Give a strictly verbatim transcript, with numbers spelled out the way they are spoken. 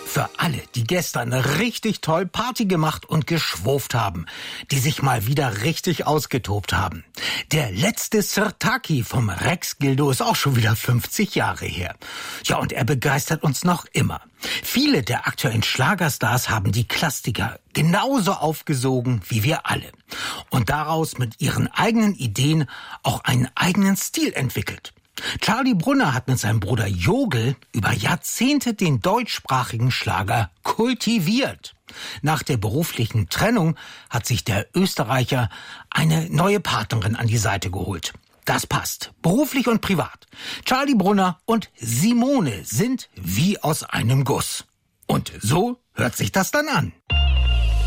Für alle, die gestern richtig toll Party gemacht und geschwurft haben, die sich mal wieder richtig ausgetobt haben. Der letzte Sirtaki vom Rex Gildo ist auch schon wieder fünfzig Jahre her. Ja, und er begeistert uns noch immer. Viele der aktuellen Schlagerstars haben die Klassiker genauso aufgesogen wie wir alle. Und daraus mit ihren eigenen Ideen auch einen eigenen Stil entwickelt. Charlie Brunner hat mit seinem Bruder Jogel über Jahrzehnte den deutschsprachigen Schlager kultiviert. Nach der beruflichen Trennung hat sich der Österreicher eine neue Partnerin an die Seite geholt. Das passt, beruflich und privat. Charlie Brunner und Simone sind wie aus einem Guss. Und so hört sich das dann an.